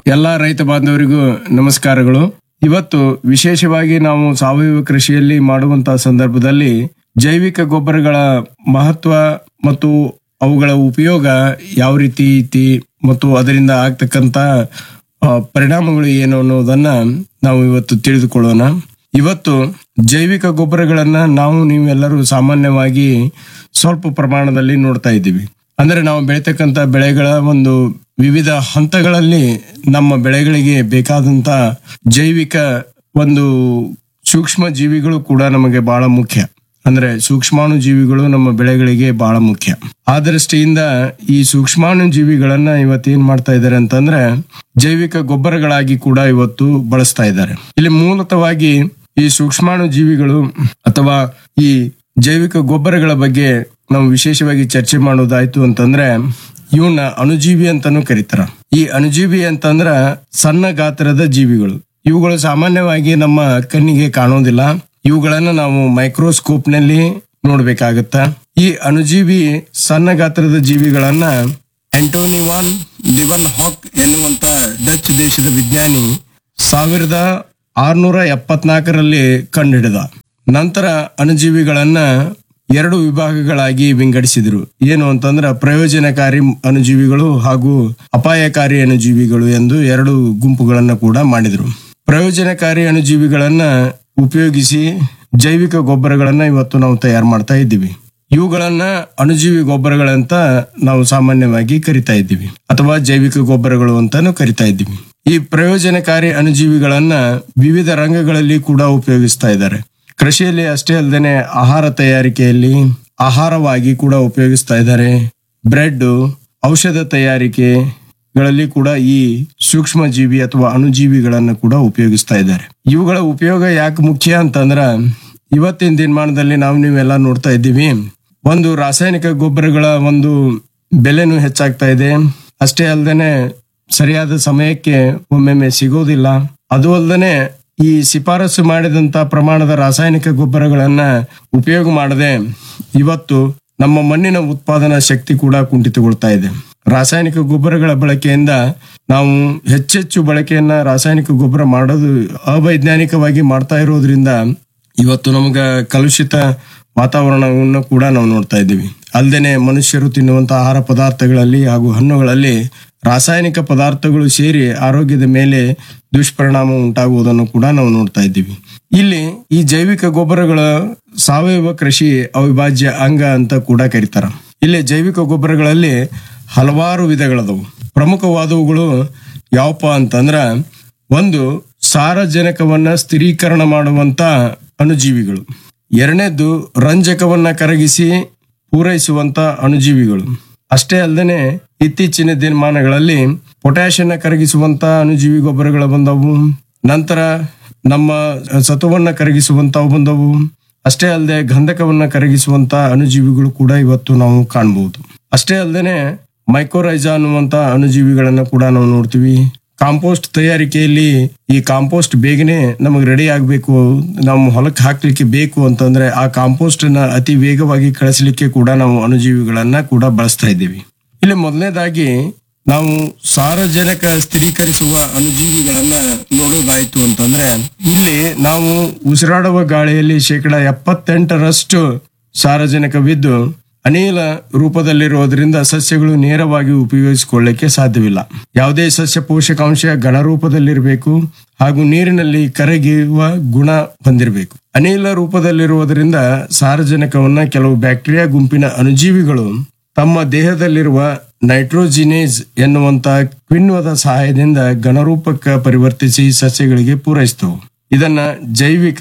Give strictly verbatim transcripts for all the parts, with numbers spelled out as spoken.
ಎಲ್ಲ ರೈತ ಬಾಂಧವರಿಗೂ ನಮಸ್ಕಾರಗಳು. ಇವತ್ತು ವಿಶೇಷವಾಗಿ ನಾವು ಸಾವಯವ ಕೃಷಿಯಲ್ಲಿ ಮಾಡುವಂತಹ ಸಂದರ್ಭದಲ್ಲಿ ಜೈವಿಕ ಗೊಬ್ಬರಗಳ ಮಹತ್ವ ಮತ್ತು ಅವುಗಳ ಉಪಯೋಗ ಯಾವ ರೀತಿ ಐತಿ ಮತ್ತು ಅದರಿಂದ ಆಗ್ತಕ್ಕಂತ ಆ, ಪರಿಣಾಮಗಳು ಏನು ಅನ್ನೋದನ್ನ ನಾವು ಇವತ್ತು ತಿಳಿದುಕೊಳ್ಳೋಣ. ಇವತ್ತು ಜೈವಿಕ ಗೊಬ್ಬರಗಳನ್ನ ನಾವು ನೀವೆಲ್ಲರೂ ಸಾಮಾನ್ಯವಾಗಿ ಸ್ವಲ್ಪ ಪ್ರಮಾಣದಲ್ಲಿ ನೋಡ್ತಾ ಇದ್ದೀವಿ. ಅಂದ್ರೆ ನಾವು ಬೆಳಿತಕ್ಕಂತ ಬೆಳೆಗಳ ಒಂದು ವಿವಿಧ ಹಂತಗಳಲ್ಲಿ ನಮ್ಮ ಬೆಳೆಗಳಿಗೆ ಬೇಕಾದಂತ ಜೈವಿಕ ಒಂದು ಸೂಕ್ಷ್ಮ ಜೀವಿಗಳು ಕೂಡ ನಮಗೆ ಬಹಳ ಮುಖ್ಯ. ಅಂದ್ರೆ ಸೂಕ್ಷ್ಮಾಣು ಜೀವಿಗಳು ನಮ್ಮ ಬೆಳೆಗಳಿಗೆ ಬಹಳ ಮುಖ್ಯ. ಆ ದೃಷ್ಟಿಯಿಂದ ಈ ಸೂಕ್ಷ್ಮಾಣು ಜೀವಿಗಳನ್ನ ಇವತ್ತು ಏನ್ ಮಾಡ್ತಾ ಇದ್ದಾರೆ ಅಂತಂದ್ರೆ ಜೈವಿಕ ಗೊಬ್ಬರಗಳಾಗಿ ಕೂಡ ಇವತ್ತು ಬಳಸ್ತಾ ಇದ್ದಾರೆ. ಇಲ್ಲಿ ಮೂಲತಃವಾಗಿ ಈ ಸೂಕ್ಷ್ಮಾಣು ಜೀವಿಗಳು ಅಥವಾ ಈ ಜೈವಿಕ ಗೊಬ್ಬರಗಳ ಬಗ್ಗೆ ನಾವು ವಿಶೇಷವಾಗಿ ಚರ್ಚೆ ಮಾಡೋದಾಯ್ತು ಅಂತಂದ್ರೆ ಇವನ್ನ ಅಣುಜೀವಿ ಅಂತಾನೂ ಕರೀತಾರ. ಈ ಅಣುಜೀವಿ ಅಂತಂದ್ರ ಸಣ್ಣ ಗಾತ್ರದ ಜೀವಿಗಳು. ಇವುಗಳು ಸಾಮಾನ್ಯವಾಗಿ ನಮ್ಮ ಕಣ್ಣಿಗೆ ಕಾಣೋದಿಲ್ಲ. ಇವುಗಳನ್ನ ನಾವು ಮೈಕ್ರೋಸ್ಕೋಪ್ ನಲ್ಲಿ ನೋಡ್ಬೇಕಾಗತ್ತ. ಈ ಅಣುಜೀವಿ ಸಣ್ಣ ಗಾತ್ರದ ಜೀವಿಗಳನ್ನ ಆಂಟೋನಿ ವಾನ್ ಲಿವನ್ ಹಾಕ್ ಎನ್ನುವಂತ ಡಚ್ ದೇಶದ ವಿಜ್ಞಾನಿ ಸಾವಿರದ ಆರ್ನೂರ ಎಪ್ಪತ್ನಾಲ್ಕರಲ್ಲಿ ಕಂಡುಹಿಡಿದ. ನಂತರ ಅಣುಜೀವಿಗಳನ್ನ ಎರಡು ವಿಭಾಗಗಳಾಗಿ ವಿಂಗಡಿಸಿದ್ರು. ಏನು ಅಂತಂದ್ರ ಪ್ರಯೋಜನಕಾರಿ ಅಣುಜೀವಿಗಳು ಹಾಗೂ ಅಪಾಯಕಾರಿ ಅಣುಜೀವಿಗಳು ಎಂದು ಎರಡು ಗುಂಪುಗಳನ್ನ ಕೂಡ ಮಾಡಿದ್ರು. ಪ್ರಯೋಜನಕಾರಿ ಅಣುಜೀವಿಗಳನ್ನ ಉಪಯೋಗಿಸಿ ಜೈವಿಕ ಗೊಬ್ಬರಗಳನ್ನ ಇವತ್ತು ನಾವು ತಯಾರು ಮಾಡ್ತಾ ಇದ್ದೀವಿ. ಇವುಗಳನ್ನ ಅಣುಜೀವಿ ಗೊಬ್ಬರಗಳಂತ ನಾವು ಸಾಮಾನ್ಯವಾಗಿ ಕರಿತಾ ಇದ್ದೀವಿ ಅಥವಾ ಜೈವಿಕ ಗೊಬ್ಬರಗಳು ಅಂತಾನು ಕರಿತಾ ಇದ್ದೀವಿ. ಈ ಪ್ರಯೋಜನಕಾರಿ ಅಣುಜೀವಿಗಳನ್ನ ವಿವಿಧ ರಂಗಗಳಲ್ಲಿ ಕೂಡ ಉಪಯೋಗಿಸ್ತಾ ಇದ್ದಾರೆ. ಕೃಷಿಯಲ್ಲಿ ಅಷ್ಟೇ ಅಲ್ಲದೆ ಆಹಾರ ತಯಾರಿಕೆಯಲ್ಲಿ ಆಹಾರವಾಗಿ ಕೂಡ ಉಪಯೋಗಿಸ್ತಾ ಇದ್ದಾರೆ. ಬ್ರೆಡ್, ಔಷಧ ತಯಾರಿಕೆಗಳಲ್ಲಿ ಕೂಡ ಈ ಸೂಕ್ಷ್ಮ ಜೀವಿ ಅಥವಾ ಅಣುಜೀವಿಗಳನ್ನ ಕೂಡ ಉಪಯೋಗಿಸ್ತಾ ಇದ್ದಾರೆ. ಇವುಗಳ ಉಪಯೋಗ ಯಾಕೆ ಮುಖ್ಯ ಅಂತಂದ್ರ ಇವತ್ತಿನ ದಿನಮಾನದಲ್ಲಿ ನಾವು ನೀವೆಲ್ಲ ನೋಡ್ತಾ ಇದ್ದೀವಿ, ಒಂದು ರಾಸಾಯನಿಕ ಗೊಬ್ಬರಗಳ ಒಂದು ಬೆಲೆನೂ ಹೆಚ್ಚಾಗ್ತಾ ಇದೆ. ಅಷ್ಟೇ ಅಲ್ಲದೆ ಸರಿಯಾದ ಸಮಯಕ್ಕೆ ಒಮ್ಮೆಮ್ಮೆ ಸಿಗೋದಿಲ್ಲ. ಅದು ಅಲ್ಲದೆ ಈ ಶಿಫಾರಸು ಮಾಡಿದಂತ ಪ್ರಮಾಣದ ರಾಸಾಯನಿಕ ಗೊಬ್ಬರಗಳನ್ನ ಉಪಯೋಗ ಮಾಡದೆ ಇವತ್ತು ನಮ್ಮ ಮಣ್ಣಿನ ಉತ್ಪಾದನಾ ಶಕ್ತಿ ಕೂಡ ಕುಂಠಿತಗೊಳ್ತಾ ಇದೆ. ರಾಸಾಯನಿಕ ಗೊಬ್ಬರಗಳ ಬಳಕೆಯಿಂದ ನಾವು ಹೆಚ್ಚೆಚ್ಚು ಬಳಕೆಯನ್ನ ರಾಸಾಯನಿಕ ಗೊಬ್ಬರ ಮಾಡೋದು ಅವೈಜ್ಞಾನಿಕವಾಗಿ ಮಾಡ್ತಾ ಇರೋದ್ರಿಂದ ಇವತ್ತು ನಮಗ ಕಲುಷಿತ ವಾತಾವರಣವನ್ನು ಕೂಡ ನಾವು ನೋಡ್ತಾ ಇದ್ದೀವಿ. ಅಲ್ಲದೆ ಮನುಷ್ಯರು ತಿನ್ನುವಂತ ಆಹಾರ ಪದಾರ್ಥಗಳಲ್ಲಿ ಹಾಗೂ ಹಣ್ಣುಗಳಲ್ಲಿ ರಾಸಾಯನಿಕ ಪದಾರ್ಥಗಳು ಸೇರಿ ಆರೋಗ್ಯದ ಮೇಲೆ ದುಷ್ಪರಿಣಾಮ ಉಂಟಾಗುವುದನ್ನು ಕೂಡ ನಾವು ನೋಡ್ತಾ ಇದ್ದೀವಿ. ಇಲ್ಲಿ ಈ ಜೈವಿಕ ಗೊಬ್ಬರಗಳ ಸಾವಯವ ಕೃಷಿ ಅವಿಭಾಜ್ಯ ಅಂಗ ಅಂತ ಕೂಡ ಕರೀತಾರ. ಇಲ್ಲಿ ಜೈವಿಕ ಗೊಬ್ಬರಗಳಲ್ಲಿ ಹಲವಾರು ವಿಧಗಳದವು. ಪ್ರಮುಖವಾದವುಗಳು ಯಾವಪ್ಪ ಅಂತಂದ್ರ ಒಂದು ಸಾರಜನಕವನ್ನ ಸ್ಥಿರೀಕರಣ ಮಾಡುವಂತ ಅಣುಜೀವಿಗಳು, ಎರಡನೇದ್ದು ರಂಜಕವನ್ನ ಕರಗಿಸಿ ಪೂರೈಸುವಂತ ಅಣುಜೀವಿಗಳು. ಅಷ್ಟೇ ಅಲ್ಲದೆ ಇತ್ತೀಚಿನ ದಿನಮಾನಗಳಲ್ಲಿ ಪೊಟ್ಯಾಷಿಯನ್ನ ಕರಗಿಸುವಂತ ಅಣುಜೀವಿ ಗೊಬ್ಬರಗಳು ಬಂದವು. ನಂತರ ನಮ್ಮ ಸತುವನ್ನ ಕರಗಿಸುವಂತವು ಬಂದವು. ಅಷ್ಟೇ ಅಲ್ಲದೆ ಗಂಧಕವನ್ನ ಕರಗಿಸುವಂತ ಅಣುಜೀವಿಗಳು ಕೂಡ ಇವತ್ತು ನಾವು ಕಾಣಬಹುದು. ಅಷ್ಟೇ ಅಲ್ಲದೆ ಮೈಕೋರೈಜಾ ಅನ್ನುವಂತ ಅಣುಜೀವಿಗಳನ್ನ ಕೂಡ ನಾವು ನೋಡ್ತೀವಿ. ಕಾಂಪೋಸ್ಟ್ ತಯಾರಿಕೆಯಲ್ಲಿ ಈ ಕಾಂಪೋಸ್ಟ್ ಬೇಗನೆ ನಮಗೆ ರೆಡಿ ಆಗ್ಬೇಕು, ನಾವು ಹೊಲಕ್ಕೆ ಹಾಕ್ಲಿಕ್ಕೆ ಬೇಕು ಅಂತಂದ್ರೆ ಆ ಕಾಂಪೋಸ್ಟ್ ನ ಅತಿ ವೇಗವಾಗಿ ಕಳಿಸ್ಲಿಕ್ಕೆ ಕೂಡ ನಾವು ಅಣುಜೀವಿಗಳನ್ನ ಕೂಡ ಬಳಸ್ತಾ ಇದ್ದೀವಿ. ಇಲ್ಲಿ ಮೊದಲನೇದಾಗಿ ನಾವು ಸಾರಜನಕ ಸ್ಥಿರೀಕರಿಸುವ ಅಣುಜೀವಿಗಳನ್ನ ನೋಡೋದಾಯ್ತು ಅಂತಂದ್ರೆ ಇಲ್ಲಿ ನಾವು ಉಸಿರಾಡುವ ಗಾಳಿಯಲ್ಲಿ ಶೇಕಡ ಎಪ್ಪತ್ತೆಂಟರಷ್ಟು ಸಾರಜನಕವಿದ್ದು ಅನಿಲ ರೂಪದಲ್ಲಿರುವುದರಿಂದ ಸಸ್ಯಗಳು ನೇರವಾಗಿ ಉಪಯೋಗಿಸಿಕೊಳ್ಳಕ್ಕೆ ಸಾಧ್ಯವಿಲ್ಲ. ಯಾವುದೇ ಸಸ್ಯ ಪೋಷಕಾಂಶ ಘನ ರೂಪದಲ್ಲಿರಬೇಕು ಹಾಗೂ ನೀರಿನಲ್ಲಿ ಕರಗುವ ಗುಣ ಹೊಂದಿರಬೇಕು. ಅನಿಲ ರೂಪದಲ್ಲಿರುವುದರಿಂದ ಸಾರಜನಕವನ್ನ ಕೆಲವು ಬ್ಯಾಕ್ಟೀರಿಯಾ ಗುಂಪಿನ ಅಣುಜೀವಿಗಳು ತಮ್ಮ ದೇಹದಲ್ಲಿರುವ ನೈಟ್ರೋಜಿನೇಸ್ ಎನ್ನುವಂತ ಕಿಣ್ವದ ಸಹಾಯದಿಂದ ಘನರೂಪಕ್ಕೆ ಪರಿವರ್ತಿಸಿ ಸಸ್ಯಗಳಿಗೆ ಪೂರೈಸ್ತವು. ಇದನ್ನ ಜೈವಿಕ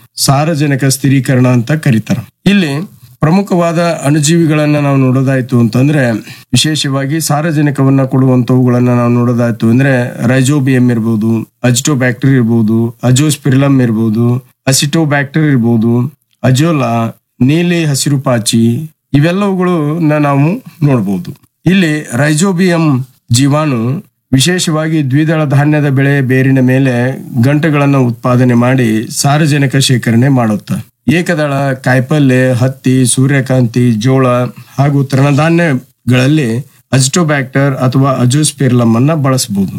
ಸಾರಜನಕ ಸ್ಥಿರೀಕರಣ ಅಂತ ಕರೀತಾರ. ಇಲ್ಲಿ ಪ್ರಮುಖವಾದ ಅಣುಜೀವಿಗಳನ್ನ ನಾವು ನೋಡೋದಾಯ್ತು ಅಂತಂದ್ರೆ ವಿಶೇಷವಾಗಿ ಸಾರಜನಕವನ್ನ ಕೊಡುವಂತವುಗಳನ್ನ ನಾವು ನೋಡೋದಾಯ್ತು ಅಂದ್ರೆ ರೈಜೋಬಿಯಂ ಇರ್ಬೋದು, ಅಜಿಟೋಬ್ಯಾಕ್ಟೀರಿಯಾ ಇರ್ಬೋದು, ಅಜೋಸ್ಪಿರಿಲಮ್ ಇರ್ಬೋದು, ಅಸಿಟೋಬ್ಯಾಕ್ಟೀರಿಯಾ ಇರ್ಬೋದು, ಅಜೋಲಾ, ನೀಲಿ ಹಸಿರು ಪಾಚಿ ಇವೆಲ್ಲವುಗಳು ನಾವು ನೋಡಬಹುದು. ಇಲ್ಲಿ ರೈಜೋಬಿಯಂ ಜೀವಾಣು ವಿಶೇಷವಾಗಿ ದ್ವಿದಳ ಧಾನ್ಯದ ಬೆಳೆ ಬೇರಿನ ಮೇಲೆ ಗಂಟೆಗಳನ್ನು ಉತ್ಪಾದನೆ ಮಾಡಿ ಸಾರಜನಕ ಶೇಖರಣೆ ಮಾಡುತ್ತ. ಏಕದಳ, ಕಾಯಿಪಲ್ಯ, ಹತ್ತಿ, ಸೂರ್ಯಕಾಂತಿ, ಜೋಳ ಹಾಗೂ ತೃಣಧಾನ್ಯಗಳಲ್ಲಿ ಅಜಿಟೋಬ್ಯಾಕ್ಟರ್ ಅಥವಾ ಅಜೋಸ್ಪೆರ್ಲಮ್ ಅನ್ನ ಬಳಸಬಹುದು.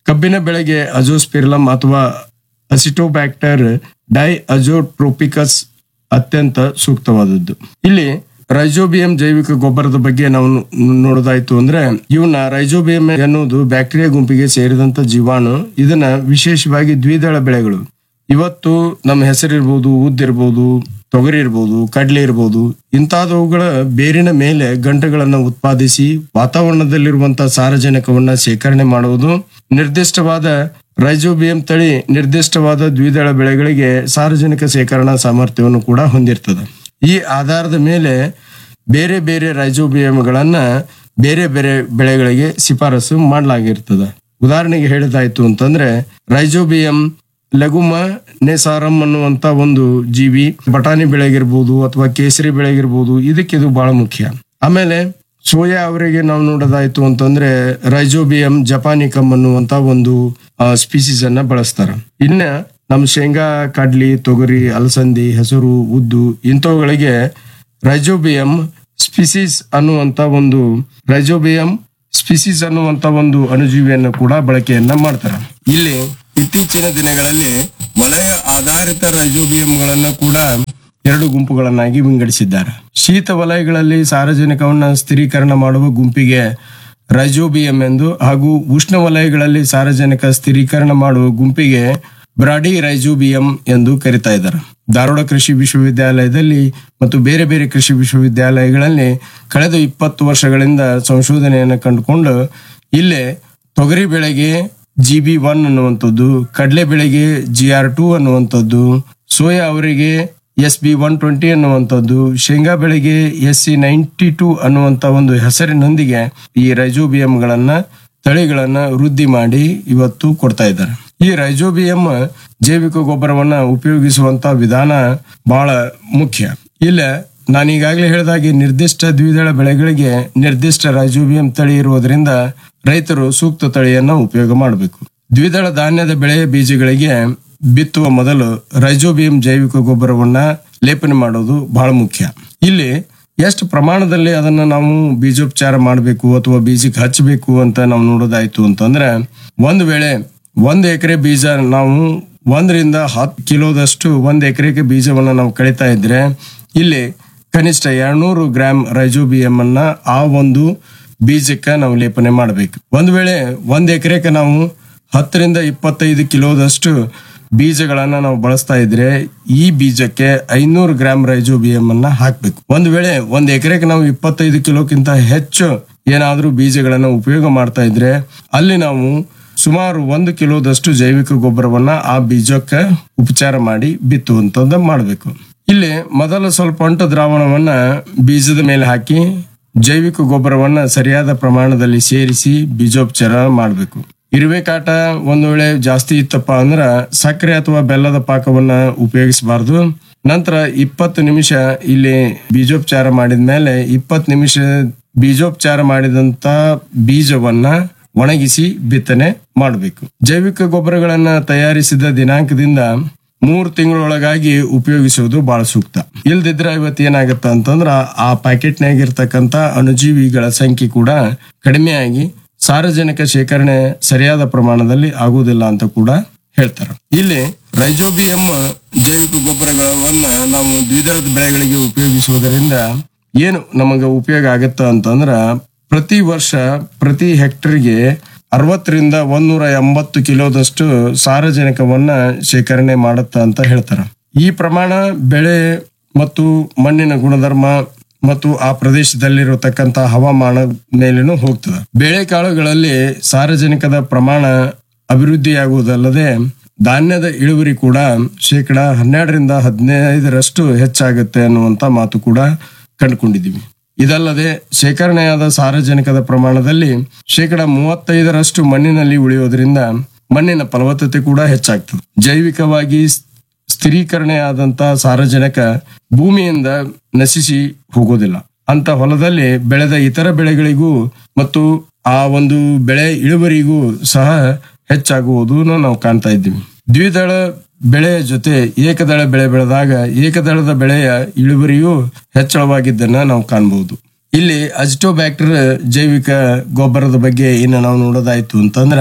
ಕಬ್ಬಿನ ಬೆಳೆಗೆ ಅಜೋಸ್ಪಿರ್ಲಮ್ ಅಥವಾ ಅಸಿಟೋಬ್ಯಾಕ್ಟರ್ ಡೈ ಅಜೋಟ್ರೋಪಿಕಸ್ ಅತ್ಯಂತ ಸೂಕ್ತವಾದದ್ದು. ಇಲ್ಲಿ ರೈಜೋಬಿಯಂ ಜೈವಿಕ ಗೊಬ್ಬರದ ಬಗ್ಗೆ ನಾವು ನೋಡೋದಾಯ್ತು ಅಂದ್ರೆ ಇವನ್ನ ರೈಜೋಬಿಯಂ ಎನ್ನುವುದು ಬ್ಯಾಕ್ಟೀರಿಯಾ ಗುಂಪಿಗೆ ಸೇರಿದಂತ ಜೀವಾಣು. ಇದನ್ನ ವಿಶೇಷವಾಗಿ ದ್ವಿದಳ ಬೆಳೆಗಳು, ಇವತ್ತು ನಮ್ಮ ಹೆಸರಿರ್ಬೋದು, ಉದ್ದಿರ್ಬೋದು, ತೊಗರಿ ಇರ್ಬೋದು, ಕಡ್ಲೆ ಇರ್ಬೋದು, ಇಂತಾದವುಗಳ ಬೇರಿನ ಮೇಲೆ ಗಂಟುಗಳನ್ನ ಉತ್ಪಾದಿಸಿ ವಾತಾವರಣದಲ್ಲಿರುವಂತಹ ಸಾರಜನಕವನ್ನ ಶೇಖರಣೆ ಮಾಡುವುದು. ನಿರ್ದಿಷ್ಟವಾದ ರೈಜೋಬಿಯಂ ತಳಿ ನಿರ್ದಿಷ್ಟವಾದ ದ್ವಿದಳ ಬೆಳೆಗಳಿಗೆ ಸಾರಜನಕ ಶೇಖರಣಾ ಸಾಮರ್ಥ್ಯವನ್ನು ಕೂಡ ಹೊಂದಿರ್ತದೆ. ಈ ಆಧಾರದ ಮೇಲೆ ಬೇರೆ ಬೇರೆ ರೈಜೋಬಿಯಂಗಳನ್ನ ಬೇರೆ ಬೇರೆ ಬೆಳೆಗಳಿಗೆ ಶಿಫಾರಸು ಮಾಡಲಾಗಿರ್ತದೆ. ಉದಾಹರಣೆಗೆ ಹೇಳಿದಾಯ್ತು ಅಂತಂದ್ರೆ ರೈಜೋಬಿಯಂ ಲಗುಮ ನೆಸಾರಂ ಅನ್ನುವಂತ ಒಂದು ಜೀವಿ ಬಟಾಣಿ ಬೆಳೆಗಿರ್ಬೋದು ಅಥವಾ ಕೇಸರಿ ಬೆಳೆಗಿರ್ಬೋದು, ಇದಕ್ಕೆ ಇದು ಬಹಳ ಮುಖ್ಯ. ಆಮೇಲೆ ಸೋಯಾ ಅವರಿಗೆ ನಾವು ನೋಡೋದಾಯ್ತು ಅಂತಂದ್ರೆ ರೈಜೋಬಿಯಂ ಜಪಾನಿಕಮ್ ಅನ್ನುವಂತ ಒಂದು ಸ್ಪೀಸೀಸ್ ಅನ್ನ ಬಳಸ್ತಾರ. ಇನ್ನ ನಮ್ ಶೇಂಗಾ, ಕಡ್ಲಿ, ತೊಗರಿ, ಅಲಸಂದಿ, ಹೆಸರು, ಉದ್ದು ಇಂಥವುಗಳಿಗೆ ರೈಜೋಬಿಯಂ ಸ್ಪೀಸೀಸ್ ಅನ್ನುವಂತ ಒಂದು ರೈಜೋಬಿಯಂ ಸ್ಪೀಸೀಸ್ ಅನ್ನುವಂತ ಒಂದು ಅಣುಜೀವಿಯನ್ನು ಕೂಡ ಬಳಕೆಯನ್ನ ಮಾಡ್ತಾರೆ. ಇಲ್ಲಿ ಇತ್ತೀಚಿನ ದಿನಗಳಲ್ಲಿ ವಲಯ ಆಧಾರಿತ ರೈಜೋಬಿಯಂಗಳನ್ನ ಕೂಡ ಎರಡು ಗುಂಪುಗಳನ್ನಾಗಿ ವಿಂಗಡಿಸಿದ್ದಾರೆ. ಶೀತ ವಲಯಗಳಲ್ಲಿ ಸಾರಜನಕವನ್ನ ಸ್ಥಿರೀಕರಣ ಮಾಡುವ ಗುಂಪಿಗೆ ರೈಜೋಬಿಯಂ ಎಂದು, ಹಾಗೂ ಉಷ್ಣ ವಲಯಗಳಲ್ಲಿ ಸಾರಜನಕ ಸ್ಥಿರೀಕರಣ ಮಾಡುವ ಗುಂಪಿಗೆ ಬ್ರಾಡಿ ರೈಜೋಬಿಯಂ ಎಂದು ಕರಿತಾ ಇದ್ದಾರೆ. ಧಾರವಾಡ ಕೃಷಿ ವಿಶ್ವವಿದ್ಯಾಲಯದಲ್ಲಿ ಮತ್ತು ಬೇರೆ ಬೇರೆ ಕೃಷಿ ವಿಶ್ವವಿದ್ಯಾಲಯಗಳಲ್ಲಿ ಕಳೆದ ಇಪ್ಪತ್ತು ವರ್ಷಗಳಿಂದ ಸಂಶೋಧನೆಯನ್ನು ಕಂಡುಕೊಂಡು ಇಲ್ಲೇ ತೊಗರಿ ಬೆಳೆಗೆ ಜಿ ಬಿ ಒನ್ ಅನ್ನುವಂಥದ್ದು, ಕಡಲೆ ಬೆಳೆಗೆ ಜಿ ಆರ್ ಟೂ ಅನ್ನುವಂಥದ್ದು, ಸೋಯಾ ಅವರಿಗೆ ಎಸ್ ಬಿ ಒನ್ ಟ್ವೆಂಟಿ ಅನ್ನುವಂಥದ್ದು, ಶೇಂಗಾ ಬೆಳೆಗೆ ಎಸ್ ಸಿ ನೈಂಟಿ ಟೂ ಅನ್ನುವಂತ ಒಂದು ಹೆಸರಿನೊಂದಿಗೆ ಈ ರೈಜೋಬಿಯಂಗಳನ್ನ ತಳಿಗಳನ್ನ ವೃದ್ಧಿ ಮಾಡಿ ಇವತ್ತು ಕೊಡ್ತಾ ಇದ್ದಾರೆ. ಈ ರೈಜೋಬಿಯಂ ಜೈವಿಕ ಗೊಬ್ಬರವನ್ನ ಉಪಯೋಗಿಸುವಂತ ವಿಧಾನ ಬಹಳ ಮುಖ್ಯ. ಇಲ್ಲ ನಾನು ಈಗಾಗಲೇ ಹೇಳಿದಾಗೆ ನಿರ್ದಿಷ್ಟ ದ್ವಿದಳ ಬೆಳೆಗಳಿಗೆ ನಿರ್ದಿಷ್ಟ ರೈಜೋಬಿಯಂ ತಳಿ ಇರುವುದರಿಂದ ರೈತರು ಸೂಕ್ತ ತಳಿಯನ್ನ ಉಪಯೋಗ ಮಾಡಬೇಕು. ದ್ವಿದಳ ಧಾನ್ಯದ ಬೆಳೆಯ ಬೀಜಗಳಿಗೆ ಬಿತ್ತುವ ಮೊದಲು ರೈಜೋಬಿಯಂ ಜೈವಿಕ ಗೊಬ್ಬರವನ್ನ ಲೇಪನೆ ಮಾಡೋದು ಬಹಳ ಮುಖ್ಯ. ಇಲ್ಲಿ ಎಷ್ಟು ಪ್ರಮಾಣದಲ್ಲಿ ಅದನ್ನ ನಾವು ಬೀಜೋಪಚಾರ ಮಾಡಬೇಕು ಅಥವಾ ಬೀಜಕ್ಕೆ ಹಚ್ಚಬೇಕು ಅಂತ ನಾವು ನೋಡೋದಾಯ್ತು ಅಂತಂದ್ರೆ, ಒಂದ್ ವೇಳೆ ಒಂದ್ ಎಕರೆ ಬೀಜ ನಾವು ಒಂದರಿಂದ ಹತ್ತು ಕಿಲೋದಷ್ಟು ಒಂದ್ ಎಕರೆಗೆ ಬೀಜವನ್ನ ನಾವು ಕಳೀತಾ ಇದ್ರೆ ಇಲ್ಲಿ ಕನಿಷ್ಠ ಎರಡ್ನೂರು ಗ್ರಾಮ್ ರೈಜೋಬಿಯಂ ಅನ್ನ ಆ ಒಂದು ಬೀಜಕ್ಕೆ ನಾವು ಲೇಪನೆ ಮಾಡಬೇಕು. ಒಂದ್ ವೇಳೆ ಒಂದ್ ಎಕರೆಗೆ ನಾವು ಹತ್ತರಿಂದ ಇಪ್ಪತ್ತೈದು ಕಿಲೋದಷ್ಟು ಬೀಜಗಳನ್ನ ನಾವು ಬಳಸ್ತಾ ಇದ್ರೆ ಈ ಬೀಜಕ್ಕೆ ಐನೂರು ಗ್ರಾಮ್ ರೈಜೋಬಿಯಂ ಅನ್ನ ಹಾಕ್ಬೇಕು. ಒಂದ್ ವೇಳೆ ಒಂದ್ ಎಕರೆಗೆ ನಾವು ಇಪ್ಪತ್ತೈದು ಕಿಲೋಕ್ಕಿಂತ ಹೆಚ್ಚು ಏನಾದ್ರೂ ಬೀಜಗಳನ್ನ ಉಪಯೋಗ ಮಾಡ್ತಾ ಇದ್ರೆ ಅಲ್ಲಿ ನಾವು ಸುಮಾರು ಒಂದು ಕಿಲೋದಷ್ಟು ಜೈವಿಕ ಗೊಬ್ಬರವನ್ನ ಆ ಬೀಜಕ್ಕೆ ಉಪಚಾರ ಮಾಡಿ ಬಿತ್ತುವಂತದ್ದು ಮಾಡಬೇಕು. ಇಲ್ಲಿ ಮೊದಲ ಸ್ವಲ್ಪ ಅಂಟು ದ್ರಾವಣವನ್ನ ಬೀಜದ ಮೇಲೆ ಹಾಕಿ ಜೈವಿಕ ಗೊಬ್ಬರವನ್ನ ಸರಿಯಾದ ಪ್ರಮಾಣದಲ್ಲಿ ಸೇರಿಸಿ ಬೀಜೋಪಚಾರ ಮಾಡಬೇಕು. ಇರುವೆ ಕಾಟ ಒಂದ್ ವೇಳೆ ಜಾಸ್ತಿ ಇತ್ತಪ್ಪ ಅಂದ್ರ ಸಕ್ಕರೆ ಅಥವಾ ಬೆಲ್ಲದ ಪಾಕವನ್ನ ಉಪಯೋಗಿಸಬಾರ್ದು. ನಂತರ ಇಪ್ಪತ್ತು ನಿಮಿಷ ಇಲ್ಲಿ ಬೀಜೋಪಚಾರ ಮಾಡಿದ್ಮೇಲೆ ಇಪ್ಪತ್ತು ನಿಮಿಷ ಬೀಜೋಪಚಾರ ಮಾಡಿದಂತ ಬೀಜವನ್ನ ಒಣಗಿಸಿ ಬಿತ್ತನೆ ಮಾಡಬೇಕು. ಜೈವಿಕ ಗೊಬ್ಬರಗಳನ್ನ ತಯಾರಿಸಿದ ದಿನಾಂಕದಿಂದ ಮೂರ್ ತಿಂಗಳೊಳಗಾಗಿ ಉಪಯೋಗಿಸುವುದು ಬಹಳ ಸೂಕ್ತ. ಇಲ್ದಿದ್ರೆ ಇವತ್ತು ಏನಾಗತ್ತ ಅಂತಂದ್ರ ಆ ಪ್ಯಾಕೆಟ್ನಾಗ ಇರ್ತಕ್ಕಂತ ಅಣುಜೀವಿಗಳ ಸಂಖ್ಯೆ ಕೂಡ ಕಡಿಮೆಯಾಗಿ ಸಾರಜನಕ ಶೇಖರಣೆ ಸರಿಯಾದ ಪ್ರಮಾಣದಲ್ಲಿ ಆಗುವುದಿಲ್ಲ ಅಂತ ಕೂಡ ಹೇಳ್ತಾರೆ. ಇಲ್ಲಿ ರೈಜೋಬಿಯಂ ಜೈವಿಕ ಗೊಬ್ಬರಗಳನ್ನ ನಾವು ದ್ವಿದಳದ ಬೆಳೆಗಳಿಗೆ ಉಪಯೋಗಿಸುವುದರಿಂದ ಏನು ನಮಗೆ ಉಪಯೋಗ ಆಗತ್ತ ಅಂತಂದ್ರ ಪ್ರತಿ ವರ್ಷ ಪ್ರತಿ ಹೆಕ್ಟರ್ಗೆ ಅರವತ್ತರಿಂದ ಒಂದೂರ ಎಂಬತ್ತು ಕಿಲೋದಷ್ಟು ಸಾರಜನಕವನ್ನ ಶೇಖರಣೆ ಮಾಡುತ್ತ ಅಂತ ಹೇಳ್ತಾರ. ಈ ಪ್ರಮಾಣ ಬೆಳೆ ಮತ್ತು ಮಣ್ಣಿನ ಗುಣಧರ್ಮ ಮತ್ತು ಆ ಪ್ರದೇಶದಲ್ಲಿರತಕ್ಕಂತ ಹವಾಮಾನ ಮೇಲೇನು ಹೋಗ್ತದೆ. ಬೇಳೆಕಾಳುಗಳಲ್ಲಿ ಸಾರಜನಕದ ಪ್ರಮಾಣ ಅಭಿವೃದ್ಧಿಯಾಗುವುದಲ್ಲದೆ ಧಾನ್ಯದ ಇಳುವರಿ ಕೂಡ ಶೇಕಡ ಹನ್ನೆರಡರಿಂದ ಹದಿನೈದರಷ್ಟು ಹೆಚ್ಚಾಗುತ್ತೆ ಅನ್ನುವಂತ ಮಾತು ಕೂಡ ಕಂಡುಕೊಂಡಿದ್ದೀವಿ. ಇದಲ್ಲದೆ ಶೇಖರಣೆಯಾದ ಸಾರಜನಕದ ಪ್ರಮಾಣದಲ್ಲಿ ಶೇಕಡ ಮೂವತ್ತೈದರಷ್ಟು ಮಣ್ಣಿನಲ್ಲಿ ಉಳಿಯೋದ್ರಿಂದ ಮಣ್ಣಿನ ಫಲವತ್ತತೆ ಕೂಡ ಹೆಚ್ಚಾಗ್ತದೆ. ಜೈವಿಕವಾಗಿ ಸ್ಥಿರೀಕರಣೆಯಾದಂತ ಸಾರಜನಕ ಭೂಮಿಯಿಂದ ನಶಿಸಿ ಹೋಗೋದಿಲ್ಲ. ಅಂತ ಹೊಲದಲ್ಲಿ ಬೆಳೆದ ಇತರ ಬೆಳೆಗಳಿಗೂ ಮತ್ತು ಆ ಒಂದು ಬೆಳೆ ಇಳುವರಿಗೂ ಸಹ ಹೆಚ್ಚಾಗುವುದನ್ನು ನಾವು ಕಾಣ್ತಾ ಇದ್ದೀವಿ. ದ್ವಿದಳ ಬೆಳೆಯ ಜೊತೆ ಏಕದಳ ಬೆಳೆ ಬೆಳೆದಾಗ ಏಕದಳದ ಬೆಳೆಯ ಇಳುವರಿಯೂ ಹೆಚ್ಚಳವಾಗಿದ್ದನ್ನ ನಾವು ಕಾಣಬಹುದು. ಇಲ್ಲಿ ಅಜಿಟೋಬ್ಯಾಕ್ಟರ್ ಜೈವಿಕ ಗೊಬ್ಬರದ ಬಗ್ಗೆ ಇನ್ನು ನಾವು ನೋಡೋದಾಯ್ತು ಅಂತಂದ್ರ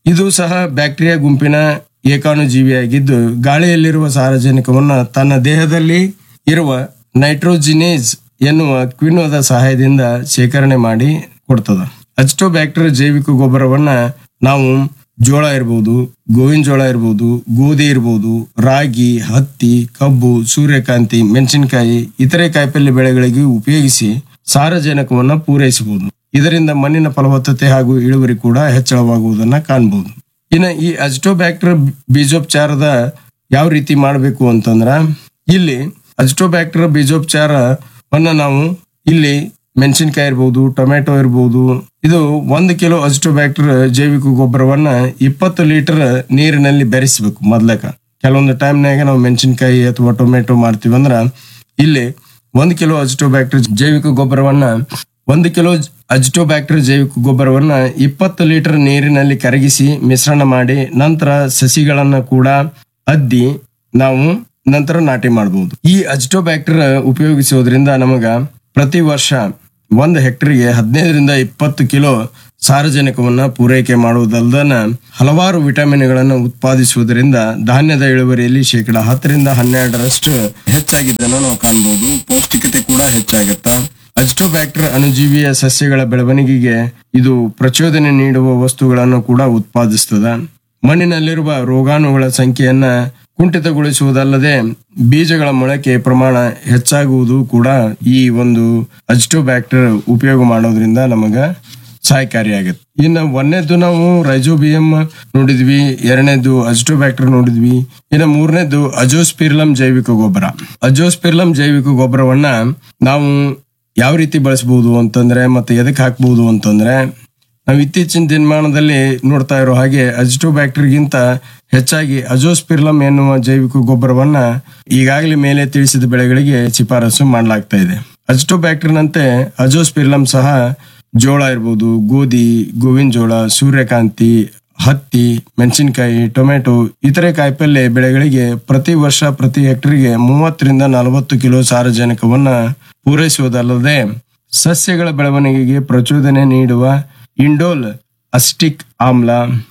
ಇದು ಸಹ ಬ್ಯಾಕ್ಟೀರಿಯಾ ಗುಂಪಿನ ಏಕಾಣುಜೀವಿಯಾಗಿದ್ದು ಗಾಳಿಯಲ್ಲಿರುವ ಸಾರಜನಕವನ್ನ ತನ್ನ ದೇಹದಲ್ಲಿ ಇರುವ ನೈಟ್ರೋಜಿನೇಸ್ ಎನ್ನುವ ಕಿಣ್ವದ ಸಹಾಯದಿಂದ ಶೇಖರಣೆ ಮಾಡಿ ಕೊಡ್ತದ. ಅಜಿಟೋಬ್ಯಾಕ್ಟರ್ ಜೈವಿಕ ಗೊಬ್ಬರವನ್ನ ನಾವು ಜೋಳ ಇರ್ಬೋದು, ಗೋವಿನ ಜೋಳ ಇರ್ಬೋದು, ಗೋಧಿ ಇರ್ಬೋದು, ರಾಗಿ, ಹತ್ತಿ, ಕಬ್ಬು, ಸೂರ್ಯಕಾಂತಿ, ಮೆಣಸಿನಕಾಯಿ, ಇತರೆ ಕಾಯಿಪಲ್ಯ ಬೆಳೆಗಳಿಗೆ ಉಪಯೋಗಿಸಿ ಸಾರಜನಕವನ್ನ ಪೂರೈಸಬಹುದು. ಇದರಿಂದ ಮಣ್ಣಿನ ಫಲವತ್ತತೆ ಹಾಗೂ ಇಳುವರಿ ಕೂಡ ಹೆಚ್ಚಳವಾಗುವುದನ್ನ ಕಾಣಬಹುದು. ಇನ್ನು ಈ ಅಜಿಟೋಬ್ಯಾಕ್ಟರ್ ಬೀಜೋಪಚಾರದ ಯಾವ ರೀತಿ ಮಾಡಬೇಕು ಅಂತಂದ್ರ, ಇಲ್ಲಿ ಅಜಿಟೋಬ್ಯಾಕ್ಟರ್ ಬೀಜೋಪಚಾರವನ್ನ ನಾವು ಇಲ್ಲಿ ಮೆಣಸಿನಕಾಯಿ ಇರ್ಬೋದು, ಟೊಮೆಟೊ ಇರ್ಬೋದು, ಇದು ಒಂದು ಕಿಲೋ ಅಜಿಟೋಬ್ಯಾಕ್ಟರ್ ಜೈವಿಕ ಗೊಬ್ಬರವನ್ನ ಇಪ್ಪತ್ತು ಲೀಟರ್ ನೀರಿನಲ್ಲಿ ಬೆರೆಸಬೇಕು. ಮೊದ್ಲಕ ಕೆಲವೊಂದು ಟೈಮ್ನಾಗ ನಾವು ಮೆಣಸಿನಕಾಯಿ ಅಥವಾ ಟೊಮೆಟೊ ಮಾಡ್ತೀವಿ ಅಂದ್ರ ಇಲ್ಲಿ ಒಂದು ಕಿಲೋ ಅಜಿಟೋಬ್ಯಾಕ್ಟರ್ ಜೈವಿಕ ಗೊಬ್ಬರವನ್ನ ಒಂದು ಕಿಲೋ ಅಜಿಟೋಬ್ಯಾಕ್ಟರ್ ಜೈವಿಕ ಗೊಬ್ಬರವನ್ನ ಇಪ್ಪತ್ತು ಲೀಟರ್ ನೀರಿನಲ್ಲಿ ಕರಗಿಸಿ ಮಿಶ್ರಣ ಮಾಡಿ ನಂತರ ಸಸಿಗಳನ್ನ ಕೂಡ ಅದ್ದಿ ನಾವು ನಂತರ ನಾಟಿ ಮಾಡಬಹುದು. ಈ ಅಜಿಟೋಬ್ಯಾಕ್ಟರ್ ಉಪಯೋಗಿಸೋದ್ರಿಂದ ನಮಗ ಪ್ರತಿ ವರ್ಷ ಒಂದು ಹೆಕ್ಟರ್ಗೆ ಹದಿನೈದರಿಂದ ಇಪ್ಪತ್ತು ಕಿಲೋ ಸಾರಜನಕವನ್ನ ಪೂರೈಕೆ ಮಾಡುವುದಲ್ಲದನ ಹಲವಾರು ವಿಟಮಿನ್ಗಳನ್ನು ಉತ್ಪಾದಿಸುವುದರಿಂದ ಧಾನ್ಯದ ಇಳುವರಿಯಲ್ಲಿ ಶೇಕಡ ಹತ್ತರಿಂದ ಹನ್ನೆರಡರಷ್ಟು ಹೆಚ್ಚಾಗಿದ್ದನ್ನು ನಾವು ಕಾಣಬಹುದು. ಪೌಷ್ಟಿಕತೆ ಕೂಡ ಹೆಚ್ಚಾಗುತ್ತ. ಅಜಿಟೋಬ್ಯಾಕ್ಟರ್ ಅಣುಜೀವಿಯ ಸಸ್ಯಗಳ ಬೆಳವಣಿಗೆಗೆ ಇದು ಪ್ರಚೋದನೆ ನೀಡುವ ವಸ್ತುಗಳನ್ನು ಕೂಡ ಉತ್ಪಾದಿಸುತ್ತದೆ. ಮಣ್ಣಿನಲ್ಲಿರುವ ರೋಗಾಣುಗಳ ಸಂಖ್ಯೆಯನ್ನ ಕುಂಠಿತಗೊಳಿಸುವುದಲ್ಲದೆ ಬೀಜಗಳ ಮೊಳಕೆ ಪ್ರಮಾಣ ಹೆಚ್ಚಾಗುವುದು ಕೂಡ ಈ ಒಂದು ಅಜಿಟೋಬ್ಯಾಕ್ಟರ್ ಉಪಯೋಗ ಮಾಡೋದ್ರಿಂದ ನಮಗ ಸಹಾಯಕಾರಿಯಾಗುತ್ತೆ. ಇನ್ನು ಒಂದನೇದ್ದು ನಾವು ರೈಜೋಬಿಯಂ ನೋಡಿದ್ವಿ, ಎರಡನೇದ್ದು ಅಜಿಟೋಬ್ಯಾಕ್ಟರ್ ನೋಡಿದ್ವಿ. ಇನ್ನು ಮೂರನೇದ್ದು ಅಜೋಸ್ಪಿರ್ಲಮ್ ಜೈವಿಕ ಗೊಬ್ಬರ. ಅಜೋಸ್ಪಿರ್ಲಮ್ ಜೈವಿಕ ಗೊಬ್ಬರವನ್ನ ನಾವು ಯಾವ ರೀತಿ ಬಳಸಬಹುದು ಅಂತಂದ್ರೆ ಮತ್ತೆ ಎದಕ್ಕೆ ಹಾಕಬಹುದು ಅಂತಂದ್ರೆ, ನಾವು ಇತ್ತೀಚಿನ ದಿನಮಾನದಲ್ಲಿ ನೋಡ್ತಾ ಇರೋ ಹಾಗೆ ಅಜಿಟೋಬ್ಯಾಕ್ಟರ್ಗಿಂತ ಹೆಚ್ಚಾಗಿ ಅಜೋಸ್ಪಿರ್ಲಮ್ ಎನ್ನುವ ಜೈವಿಕ ಗೊಬ್ಬರವನ್ನ ಈಗಾಗಲೇ ಮೇಲೆ ತಿಳಿಸಿದ ಬೆಳೆಗಳಿಗೆ ಶಿಫಾರಸು ಮಾಡಲಾಗ್ತಾ ಇದೆ. ಅಜಿಟೋಬ್ಯಾಕ್ಟರ್ನಂತೆ ಅಜೋಸ್ಪಿರ್ಲಮ್ ಸಹ ಜೋಳ ಇರ್ಬೋದು, ಗೋಧಿ, ಗೋವಿನ ಜೋಳ, ಸೂರ್ಯಕಾಂತಿ, ಹತ್ತಿ, ಮೆಣಸಿನಕಾಯಿ, ಟೊಮೆಟೊ, ಇತರೆ ಕಾಯಿಪಲ್ಯ ಬೆಳೆಗಳಿಗೆ ಪ್ರತಿ ವರ್ಷ ಪ್ರತಿ ಹೆಕ್ಟರ್ಗೆ ಮೂವತ್ತರಿಂದ ನಲವತ್ತು ಕಿಲೋ ಸಾರಜನಕವನ್ನ ಪೂರೈಸುವುದಲ್ಲದೆ ಸಸ್ಯಗಳ ಬೆಳವಣಿಗೆಗೆ ಪ್ರಚೋದನೆ ನೀಡುವ ಇಂಡೋಲ್ ಅಸಿಟಿಕ್ ಆಮ್ಲ,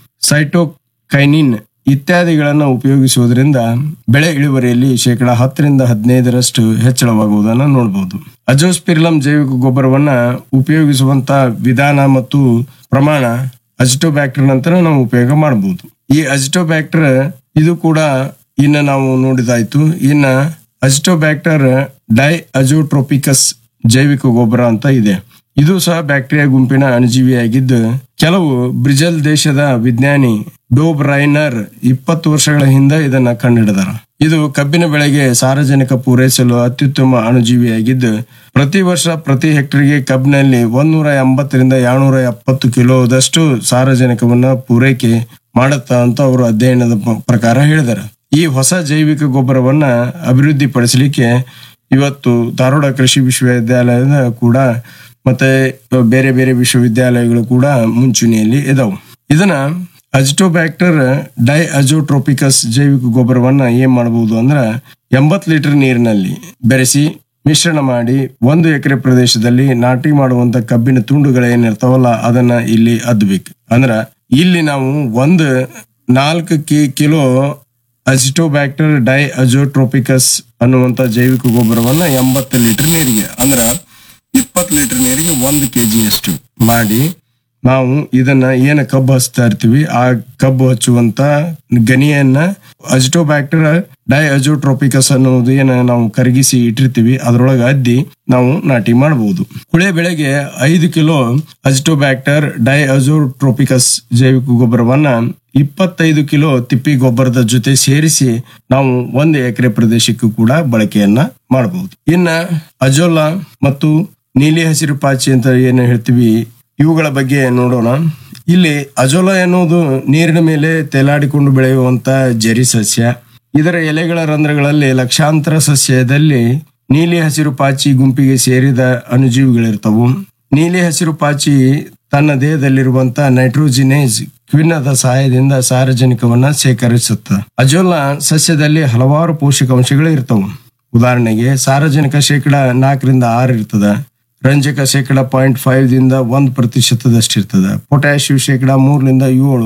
ಸೈಟೋಕೈನಿನ್ ಇತ್ಯಾದಿಗಳನ್ನು ಉಪಯೋಗಿಸುವುದರಿಂದ ಬೆಳೆ ಇಳುವರಿಯಲ್ಲಿ ಶೇಕಡ ಹತ್ತರಿಂದ ಹದಿನೈದರಷ್ಟು ಹೆಚ್ಚಳವಾಗುವುದನ್ನು ನೋಡಬಹುದು. ಅಜೋಸ್ಪಿರ್ಲಮ್ ಜೈವಿಕ ಗೊಬ್ಬರವನ್ನ ಉಪಯೋಗಿಸುವಂತ ವಿಧಾನ ಮತ್ತು ಪ್ರಮಾಣ ಅಜಿಟೋಬ್ಯಾಕ್ಟರ್ ನಂತರ ನಾವು ಉಪಯೋಗ ಮಾಡಬಹುದು. ಈ ಅಜಿಟೋಬ್ಯಾಕ್ಟರ್ ಇದು ಕೂಡ ಇನ್ನ ನಾವು ನೋಡಿದಾಯ್ತು. ಇನ್ನ ಅಜಿಟೋಬ್ಯಾಕ್ಟರ್ ಡೈ ಅಜೋಟ್ರೋಪಿಕಸ್ ಜೈವಿಕ ಗೊಬ್ಬರ ಅಂತ ಇದೆ. ಇದು ಸಹ ಬ್ಯಾಕ್ಟೀರಿಯಾ ಗುಂಪಿನ ಅಣುಜೀವಿಯಾಗಿದ್ದು ಕೆಲವು ಬ್ರಿಜಲ್ ದೇಶದ ವಿಜ್ಞಾನಿ ಡೋಬ್ ರೈನರ್ ಇಪ್ಪತ್ತು ವರ್ಷಗಳ ಹಿಂದೆ ಇದನ್ನ ಕಂಡುಹಿಡಿದಾರ. ಇದು ಕಬ್ಬಿನ ಬೆಳೆಗೆ ಸಾರಜನಕ ಪೂರೈಸಲು ಅತ್ಯುತ್ತಮ ಅಣುಜೀವಿಯಾಗಿದ್ದು ಪ್ರತಿ ವರ್ಷ ಪ್ರತಿ ಹೆಕ್ಟರ್ಗೆ ಕಬ್ಬಿನಲ್ಲಿ ಒಂದೂರ ಎಂಬತ್ತರಿಂದ ಎರಡ್ನೂರ ಎಪ್ಪತ್ತು ಕಿಲೋದಷ್ಟು ಸಾರಜನಕವನ್ನ ಪೂರೈಕೆ ಮಾಡುತ್ತಾ ಅಂತ ಅವರು ಅಧ್ಯಯನದ ಪ್ರಕಾರ ಹೇಳಿದಾರೆ. ಈ ಹೊಸ ಜೈವಿಕ ಗೊಬ್ಬರವನ್ನ ಅಭಿವೃದ್ಧಿಪಡಿಸಲಿಕ್ಕೆ ಇವತ್ತು ಧಾರವಾಡ ಕೃಷಿ ವಿಶ್ವವಿದ್ಯಾಲಯದ ಕೂಡ ಮತ್ತೆ ಬೇರೆ ಬೇರೆ ವಿಶ್ವವಿದ್ಯಾಲಯಗಳು ಕೂಡ ಮುಂಚೂಣಿಯಲ್ಲಿ ಇದಾವೆ. ಇದನ್ನ ಅಜಿಟೋಬ್ಯಾಕ್ಟರ್ ಡೈ ಅಜೋಟ್ರೋಪಿಕಸ್ ಜೈವಿಕ ಗೊಬ್ಬರವನ್ನ ಏನ್ ಮಾಡಬಹುದು ಅಂದ್ರ ಎಂಬತ್ ಲೀಟರ್ ನೀರಿನಲ್ಲಿ ಬೆರೆಸಿ ಮಿಶ್ರಣ ಮಾಡಿ ಒಂದು ಎಕರೆ ಪ್ರದೇಶದಲ್ಲಿ ನಾಟಿ ಮಾಡುವಂತ ಕಬ್ಬಿನ ತುಂಡುಗಳೇನಿರ್ತಾವಲ್ಲ ಅದನ್ನ ಇಲ್ಲಿ ಅದ್ಬೇಕು. ಅಂದ್ರ ಇಲ್ಲಿ ನಾವು ಒಂದು ನಾಲ್ಕು ಕಿಲೋ ಅಜಿಟೋಬ್ಯಾಕ್ಟರ್ ಡೈ ಅಜೋಟ್ರೋಪಿಕಸ್ ಅನ್ನುವಂತ ಜೈವಿಕ ಗೊಬ್ಬರವನ್ನ ಎಂಬತ್ತು ಲೀಟರ್ ನೀರಿಗೆ ಅಂದ್ರ ಇಪ್ಪತ್ತು ಲೀಟರ್ ನೀರಿಗೆ ಒಂದು ಕೆಜಿ ಅಷ್ಟು ಮಾಡಿ ನಾವು ಇದನ್ನ ಏನ ಕಬ್ಬು ಹಚ್ತಾ ಇರ್ತೀವಿ ಆ ಕಬ್ಬು ಹಚ್ಚುವಂತ ಗನಿಯನ್ನ ಅಜಿಟೋಬ್ಯಾಕ್ಟರ್ ಡೈ ಅಜೋಟ್ರೋಪಿಕಸ್ ಅನ್ನೋದು ಏನ ನಾವು ಕರಗಿಸಿ ಇಟ್ಟಿರ್ತೀವಿ ಅದ್ರೊಳಗೆ ಅದ್ದಿ ನಾವು ನಾಟಿ ಮಾಡಬಹುದು. ಕುಳೆ ಬೆಳೆಗೆ ಐದು ಕಿಲೋ ಅಜಿಟೋಬ್ಯಾಕ್ಟರ್ ಡೈ ಅಜೋಟ್ರೋಪಿಕಸ್ ಜೈವಿಕ ಗೊಬ್ಬರವನ್ನ ಇಪ್ಪತ್ತೈದು ಕಿಲೋ ತಿಪ್ಪಿ ಗೊಬ್ಬರದ ಜೊತೆ ಸೇರಿಸಿ ನಾವು ಒಂದು ಎಕರೆ ಪ್ರದೇಶಕ್ಕೂ ಕೂಡ ಬಳಕೆಯನ್ನ ಮಾಡಬಹುದು. ಇನ್ನ ಅಜೋಲಾ ಮತ್ತು ನೀಲಿ ಹಸಿರು ಪಾಚಿ ಅಂತ ಏನು ಹೇಳ್ತೀವಿ ಇವುಗಳ ಬಗ್ಗೆ ನೋಡೋಣ. ಇಲ್ಲಿ ಅಜೋಲಾ ಎನ್ನುವುದು ನೀರಿನ ಮೇಲೆ ತೇಲಾಡಿಕೊಂಡು ಬೆಳೆಯುವಂತ ಜರಿ ಸಸ್ಯ. ಇದರ ಎಲೆಗಳ ರಂಧ್ರಗಳಲ್ಲಿ ಲಕ್ಷಾಂತರ ಸಸ್ಯದಲ್ಲಿ ನೀಲಿ ಹಸಿರು ಪಾಚಿ ಗುಂಪಿಗೆ ಸೇರಿದ ಅಣುಜೀವಿಗಳಿರ್ತವು. ನೀಲಿ ಹಸಿರು ಪಾಚಿ ತನ್ನ ದೇಹದಲ್ಲಿರುವಂತ ನೈಟ್ರೋಜಿನೇಸ್ ಕಿಣ್ವದ ಸಹಾಯದಿಂದ ಸಾರಜನಕವನ್ನ ಶೇಖರಿಸುತ್ತ. ಅಜೋಲಾ ಸಸ್ಯದಲ್ಲಿ ಹಲವಾರು ಪೋಷಕಾಂಶಗಳು ಇರ್ತವು. ಉದಾಹರಣೆಗೆ ಸಾರಜನಕ ಶೇಕಡ ನಾಲ್ಕರಿಂದ ಆರು ಇರ್ತದ, ರಂಜಕ ಶೇಕಡ ಪಾಯಿಂಟ್ ಫೈವ್ ದಿಂದ ಒಂದ್ ಪ್ರತಿಶತದಷ್ಟಿರ್ತದ, ಪೊಟ್ಯಾಶಿಯಂ ಶೇಕಡ ಮೂರರಿಂದ ಏಳು,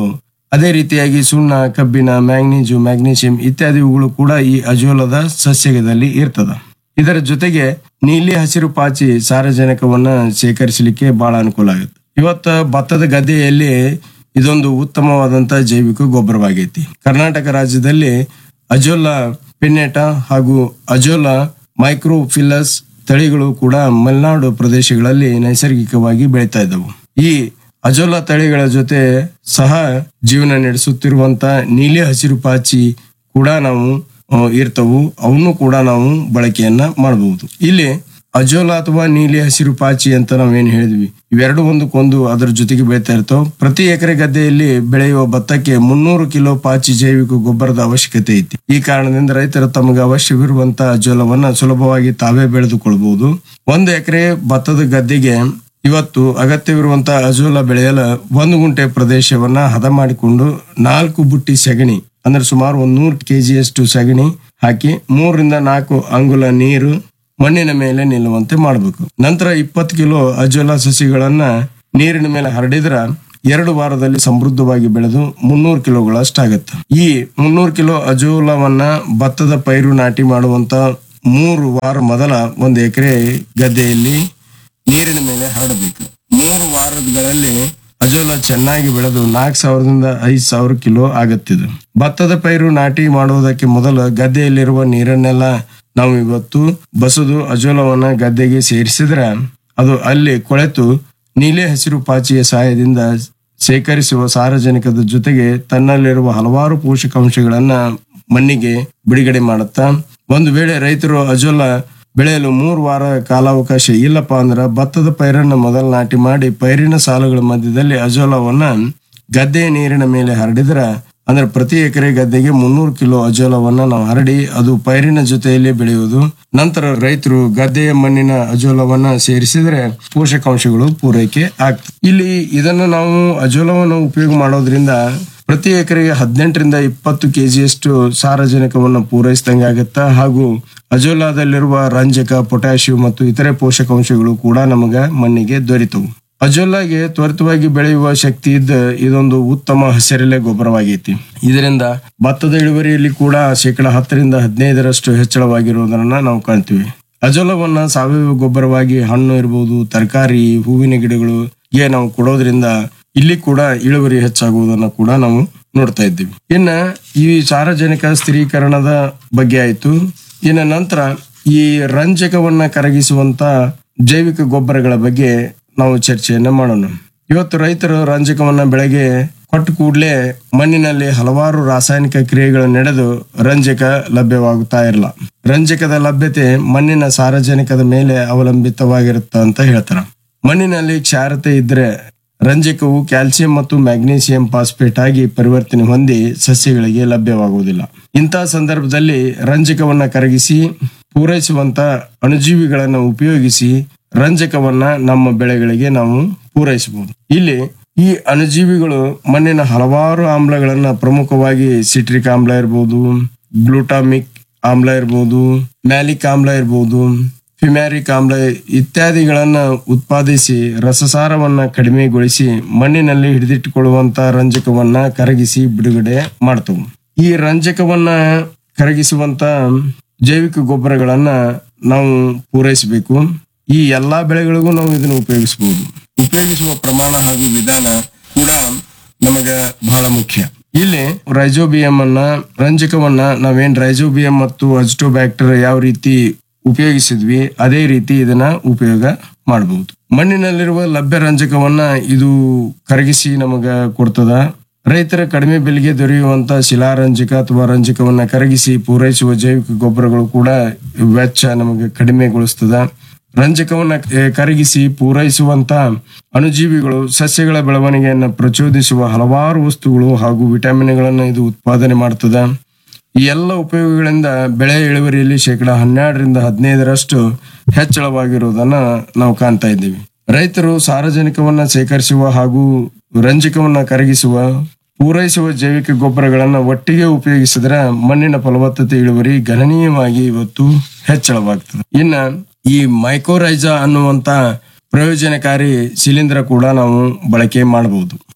ಅದೇ ರೀತಿಯಾಗಿ ಸುಣ್ಣ, ಕಬ್ಬಿಣ, ಮ್ಯಾಂಗ್ನೀಸು, ಮ್ಯಾಗ್ನೀಷಿಯಂ ಇತ್ಯಾದಿಗಳು ಕೂಡ ಈ ಅಜೋಲದ ಸಸ್ಯದಲ್ಲಿ ಇರ್ತದ. ಇದರ ಜೊತೆಗೆ ನೀಲಿ ಹಸಿರು ಪಾಚಿ ಸಾರಜನಕವನ್ನ ಶೇಖರಿಸಲಿಕ್ಕೆ ಬಹಳ ಅನುಕೂಲ ಆಗುತ್ತೆ. ಇವತ್ತ ಭತ್ತದ ಗದ್ದೆಯಲ್ಲಿ ಇದೊಂದು ಉತ್ತಮವಾದಂತ ಜೈವಿಕ ಗೊಬ್ಬರವಾಗೈತಿ. ಕರ್ನಾಟಕ ರಾಜ್ಯದಲ್ಲಿ ಅಜೋಲಾ ಪಿನ್ನೇಟಾ ಹಾಗೂ ಅಜೋಲಾ ಮೈಕ್ರೋಫಿಲ್ಲಸ್ ತಳಿಗಳು ಕೂಡ ಮಲೆನಾಡು ಪ್ರದೇಶಗಳಲ್ಲಿ ನೈಸರ್ಗಿಕವಾಗಿ ಬೆಳೀತಾ ಇದ್ದವು. ಈ ಅಜೋಲಾ ತಳಿಗಳ ಜೊತೆ ಸಹ ಜೀವನ ನಡೆಸುತ್ತಿರುವಂತ ನೀಲಿ ಹಸಿರು ಪಾಚಿ ಕೂಡ ನಾವು ಇರ್ತವು. ಅವನು ಕೂಡ ನಾವು ಬಳಕೆಯನ್ನ ಮಾಡಬಹುದು. ಇಲ್ಲಿ ಅಜೋಲಾ ಅಥವಾ ನೀಲಿ ಹಸಿರು ಪಾಚಿ ಅಂತ ನಾವೇನ್ ಹೇಳಿದ್ವಿ, ಇವೆರಡು ಒಂದಕ್ಕೊಂದು ಅದರ ಜೊತೆಗೆ ಬೆಳೀತಾ ಇರ್ತಾವ. ಪ್ರತಿ ಎಕರೆ ಗದ್ದೆಯಲ್ಲಿ ಬೆಳೆಯುವ ಭತ್ತಕ್ಕೆ ಮುನ್ನೂರು ಕಿಲೋ ಪಾಚಿ ಜೈವಿಕ ಗೊಬ್ಬರದ ಅವಶ್ಯಕತೆ ಐತಿ. ಈ ಕಾರಣದಿಂದ ರೈತರು ತಮಗೆ ಅವಶ್ಯವಿರುವಂತಹ ಅಜೋಲವನ್ನ ಸುಲಭವಾಗಿ ತಾವೇ ಬೆಳೆದುಕೊಳ್ಬಹುದು. ಒಂದು ಎಕರೆ ಭತ್ತದ ಗದ್ದೆಗೆ ಇವತ್ತು ಅಗತ್ಯವಿರುವಂತಹ ಅಜೋಲಾ ಬೆಳೆಯಲು ಒಂದು ಗುಂಟೆ ಪ್ರದೇಶವನ್ನ ಹದ ಮಾಡಿಕೊಂಡು ನಾಲ್ಕು ಬುಟ್ಟಿ ಸೆಗಣಿ ಅಂದ್ರೆ ಸುಮಾರು ಒಂದ್ ನೂರು ಕೆಜಿಯಷ್ಟು ಸಗಣಿ ಹಾಕಿ ಮೂರರಿಂದ ನಾಲ್ಕು ಅಂಗುಲ ನೀರು ಮಣ್ಣಿನ ಮೇಲೆ ನಿಲ್ಲುವಂತೆ ಮಾಡಬೇಕು. ನಂತರ ಇಪ್ಪತ್ತು ಕಿಲೋ ಅಜೋಲಾ ಸಸಿಗಳನ್ನ ನೀರಿನ ಮೇಲೆ ಹರಡಿದ್ರ ಎರಡು ವಾರದಲ್ಲಿ ಸಮೃದ್ಧವಾಗಿ ಬೆಳೆದು ಮುನ್ನೂರು ಕಿಲೋಗಳಷ್ಟಾಗತ್ತೆ. ಈ ಮುನ್ನೂರು ಕಿಲೋ ಅಜೋಲಾವನ್ನ ಭತ್ತದ ಪೈರು ನಾಟಿ ಮಾಡುವಂತ ಮೂರು ವಾರ ಮೊದಲ ಒಂದು ಎಕರೆ ಗದ್ದೆಯಲ್ಲಿ ನೀರಿನ ಮೇಲೆ ಹರಡಬೇಕು. ಮೂರು ವಾರಗಳಲ್ಲಿ ಅಜೋಲಾ ಚೆನ್ನಾಗಿ ಬೆಳೆದು ನಾಲ್ಕು ಸಾವಿರದಿಂದ ಐದ್ ಸಾವಿರ ಕಿಲೋ ಆಗತ್ತಿದೆ. ಭತ್ತದ ಪೈರು ನಾಟಿ ಮಾಡುವುದಕ್ಕೆ ಮೊದಲು ಗದ್ದೆಯಲ್ಲಿರುವ ನೀರನ್ನೆಲ್ಲ ನಾವು ಇವತ್ತು ಬಸದು ಅಜೋಲವನ್ನ ಗದ್ದೆಗೆ ಸೇರಿಸಿದ್ರೆ ಅದು ಅಲ್ಲಿ ಕೊಳೆತು ನೀಲಿ ಹಸಿರು ಪಾಚಿಯ ಸಹಾಯದಿಂದ ಶೇಖರಿಸುವ ಸಾರಜನಕದ ಜೊತೆಗೆ ತನ್ನಲ್ಲಿರುವ ಹಲವಾರು ಪೋಷಕಾಂಶಗಳನ್ನ ಮಣ್ಣಿಗೆ ಬಿಡುಗಡೆ ಮಾಡುತ್ತಾ. ಒಂದು ವೇಳೆ ರೈತರು ಅಜೋಲಾ ಬೆಳೆಯಲು ಮೂರು ವಾರ ಕಾಲಾವಕಾಶ ಇಲ್ಲಪ್ಪ ಅಂದ್ರ ಭತ್ತದ ಪೈರನ್ನ ಮೊದಲು ನಾಟಿ ಮಾಡಿ ಪೈರಿನ ಸಾಲುಗಳ ಮಧ್ಯದಲ್ಲಿ ಅಜೋಲವನ್ನ ಗದ್ದೆಯ ನೀರಿನ ಮೇಲೆ ಹರಡಿದ್ರ ಅಂದ್ರೆ ಪ್ರತಿ ಎಕರೆ ಗದ್ದೆಗೆ ಮುನ್ನೂರು ಕಿಲೋ ಅಜೋಲವನ್ನ ನಾವು ಹರಡಿ ಅದು ಪೈರಿನ ಜೊತೆಯಲ್ಲಿ ಬೆಳೆಯುವುದು. ನಂತರ ರೈತರು ಗದ್ದೆಯ ಮಣ್ಣಿನ ಅಜೋಲವನ್ನ ಸೇರಿಸಿದ್ರೆ ಪೋಷಕಾಂಶಗಳು ಪೂರೈಕೆ ಆಗ್ತದೆ. ಇಲ್ಲಿ ಇದನ್ನು ನಾವು ಅಜೋಲವನ್ನು ಉಪಯೋಗ ಮಾಡೋದ್ರಿಂದ ಪ್ರತಿ ಎಕರೆಗೆ ಹದಿನೆಂಟರಿಂದ ಇಪ್ಪತ್ತು ಕೆಜಿಯಷ್ಟು ಸಾರಜನಕವನ್ನು ಪೂರೈಸಿದಂಗೆ ಆಗತ್ತ. ಹಾಗೂ ಅಜೋಲಾದಲ್ಲಿರುವ ರಂಜಕ, ಪೊಟ್ಯಾಷಿಯಂ ಮತ್ತು ಇತರೆ ಪೋಷಕಾಂಶಗಳು ಕೂಡ ನಮಗ ಮಣ್ಣಿಗೆ ದೊರೆತವು. ಅಜೋಲಾಗೆ ತ್ವರಿತವಾಗಿ ಬೆಳೆಯುವ ಶಕ್ತಿ ಇದ್ದ ಇದೊಂದು ಉತ್ತಮ ಹಸಿರೆಲೆ ಗೊಬ್ಬರವಾಗೈತಿ. ಇದರಿಂದ ಭತ್ತದ ಇಳುವರಿಯಲ್ಲಿ ಕೂಡ ಶೇಕಡ ಹತ್ತರಿಂದ ಹದಿನೈದರಷ್ಟು ಹೆಚ್ಚಳವಾಗಿರುವುದನ್ನ ನಾವು ಕಾಣ್ತೀವಿ. ಅಜೋಲವನ್ನ ಸಾವಯವ ಗೊಬ್ಬರವಾಗಿ ಹಣ್ಣು ಇರಬಹುದು, ತರಕಾರಿ, ಹೂವಿನ ಗಿಡಗಳಿಗೆ ನಾವು ಕೊಡೋದ್ರಿಂದ ಇಲ್ಲಿ ಕೂಡ ಇಳುವರಿ ಹೆಚ್ಚಾಗುವುದನ್ನ ಕೂಡ ನಾವು ನೋಡ್ತಾ ಇದ್ದೀವಿ. ಇನ್ನ ಈ ಸಾರಜನಕ ಸ್ಥಿರೀಕರಣದ ಬಗ್ಗೆ ಆಯ್ತು. ಇನ್ನ ನಂತರ ಈ ರಂಜಕವನ್ನ ಕರಗಿಸುವಂತ ಜೈವಿಕ ಗೊಬ್ಬರಗಳ ಬಗ್ಗೆ ನಾವು ಚರ್ಚೆಯನ್ನ ಮಾಡೋಣ. ಇವತ್ತು ರೈತರು ರಂಜಕವನ್ನ ಬೆಳೆಗೆ ಕೊಟ್ಟ ಕೂಡಲೇ ಮಣ್ಣಿನಲ್ಲಿ ಹಲವಾರು ರಾಸಾಯನಿಕ ಕ್ರಿಯೆಗಳು ನಡೆದು ರಂಜಕ ಲಭ್ಯವಾಗುತ್ತಾ ಇರಲ್ಲ. ರಂಜಕದ ಲಭ್ಯತೆ ಮಣ್ಣಿನ ಸಾರಜನಕದ ಮೇಲೆ ಅವಲಂಬಿತವಾಗಿರುತ್ತ ಅಂತ ಹೇಳ್ತಾರ. ಮಣ್ಣಿನಲ್ಲಿ ಕ್ಷಾರತೆ ಇದ್ರೆ ರಂಜಕವು ಕ್ಯಾಲ್ಸಿಯಂ ಮತ್ತು ಮ್ಯಾಗ್ನೀಸಿಯಂ ಫಾಸ್ಫೇಟ್ ಆಗಿ ಪರಿವರ್ತನೆ ಹೊಂದಿ ಸಸ್ಯಗಳಿಗೆ ಲಭ್ಯವಾಗುವುದಿಲ್ಲ. ಇಂತಹ ಸಂದರ್ಭದಲ್ಲಿ ರಂಜಕವನ್ನ ಕರಗಿಸಿ ಪೂರೈಸುವಂತ ಅಣುಜೀವಿಗಳನ್ನ ಉಪಯೋಗಿಸಿ ರಂಜಕವನ್ನ ನಮ್ಮ ಬೆಳೆಗಳಿಗೆ ನಾವು ಪೂರೈಸಬಹುದು. ಇಲ್ಲಿ ಈ ಅಣುಜೀವಿಗಳು ಮಣ್ಣಿನ ಹಲವಾರು ಆಮ್ಲಗಳನ್ನ, ಪ್ರಮುಖವಾಗಿ ಸಿಟ್ರಿಕ್ ಆಮ್ಲ ಇರಬಹುದು, ಗ್ಲೂಟಾಮಿಕ್ ಆಮ್ಲ ಇರಬಹುದು, ಮ್ಯಾಲಿಕ್ ಆಮ್ಲ ಇರಬಹುದು, ಫಿಮ್ಯಾರಿಕ್ ಆಮ್ಲ ಇತ್ಯಾದಿಗಳನ್ನ ಉತ್ಪಾದಿಸಿ ರಸಸಾರವನ್ನ ಕಡಿಮೆಗೊಳಿಸಿ ಮಣ್ಣಿನಲ್ಲಿ ಹಿಡಿದಿಟ್ಟುಕೊಳ್ಳುವಂತ ರಂಜಕವನ್ನ ಕರಗಿಸಿ ಬಿಡುಗಡೆ ಮಾಡ್ತವು. ಈ ರಂಜಕವನ್ನ ಕರಗಿಸುವಂತ ಜೈವಿಕ ಗೊಬ್ಬರಗಳನ್ನ ನಾವು ಪೂರೈಸಬೇಕು. ಈ ಎಲ್ಲಾ ಬೆಳೆಗಳಿಗೂ ನಾವು ಇದನ್ನು ಉಪಯೋಗಿಸಬಹುದು. ಉಪಯೋಗಿಸುವ ಪ್ರಮಾಣ ಹಾಗೂ ವಿಧಾನ ಕೂಡ ನಮಗ ಬಹಳ ಮುಖ್ಯ. ಇಲ್ಲಿ ರೈಜೋಬಿಯಂ ಅನ್ನ ರಂಜಕವನ್ನ ನಾವೇನ್ ರೈಜೋಬಿಯಂ ಮತ್ತು ಅಜಿಟೋಬ್ಯಾಕ್ಟರ್ ಯಾವ ರೀತಿ ಉಪಯೋಗಿಸಿದ್ವಿ ಅದೇ ರೀತಿ ಇದನ್ನ ಉಪಯೋಗ ಮಾಡಬಹುದು. ಮಣ್ಣಿನಲ್ಲಿರುವ ಲಭ್ಯ ರಂಜಕವನ್ನ ಇದು ಕರಗಿಸಿ ನಮಗ ಕೊಡ್ತದ. ರೈತರ ಕಡಿಮೆ ಬೆಲೆಗೆ ದೊರೆಯುವಂತ ಶಿಲಾರಂಜಕ ಅಥವಾ ರಂಜಕವನ್ನ ಕರಗಿಸಿ ಪೂರೈಸುವ ಜೈವಿಕ ಗೊಬ್ಬರಗಳು ಕೂಡ ವೆಚ್ಚ ನಮಗೆ ಕಡಿಮೆಗೊಳಿಸ್ತದ. ರಂಜಕವನ್ನ ಕರಗಿಸಿ ಪೂರೈಸುವಂತ ಅಣುಜೀವಿಗಳು ಸಸ್ಯಗಳ ಬೆಳವಣಿಗೆಯನ್ನ ಪ್ರಚೋದಿಸುವ ಹಲವಾರು ವಸ್ತುಗಳು ಹಾಗೂ ವಿಟಮಿನ್ಗಳನ್ನ ಇದು ಉತ್ಪಾದನೆ ಮಾಡ್ತದ. ಈ ಎಲ್ಲ ಉಪಯೋಗಗಳಿಂದ ಬೆಳೆ ಇಳುವರಿಯಲ್ಲಿ ಶೇಕಡ ಹನ್ನೆರಡರಿಂದ ಹದಿನೈದರಷ್ಟು ಹೆಚ್ಚಳವಾಗಿರುವುದನ್ನ ನಾವು ಕಾಣ್ತಾ ಇದ್ದೀವಿ. ರೈತರು ಸಾರಜನಕವನ್ನ ಶೇಖರಿಸುವ ಹಾಗೂ ರಂಜಕವನ್ನ ಕರಗಿಸುವ ಪೂರೈಸುವ ಜೈವಿಕ ಗೊಬ್ಬರಗಳನ್ನ ಒಟ್ಟಿಗೆ ಉಪಯೋಗಿಸಿದ್ರೆ ಮಣ್ಣಿನ ಫಲವತ್ತತೆ ಇಳುವರಿ ಗಣನೀಯವಾಗಿ ಇವತ್ತು ಹೆಚ್ಚಳವಾಗ್ತದೆ. ಇನ್ನ ಈ ಮೈಕೋರೈಜಾ ಅನ್ನುವಂತ ಪ್ರಯೋಜನಕಾರಿ ಶಿಲೀಂಧ್ರ ಕೂಡ ನಾವು ಬಳಕೆ ಮಾಡಬಹುದು.